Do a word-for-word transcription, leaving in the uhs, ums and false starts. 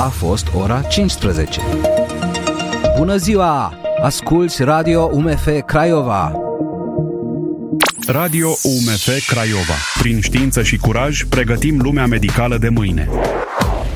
a fost ora cincisprezece. Bună ziua! Asculți Radio U M F Craiova! Radio U M F Craiova. Prin știință și curaj, pregătim lumea medicală de mâine.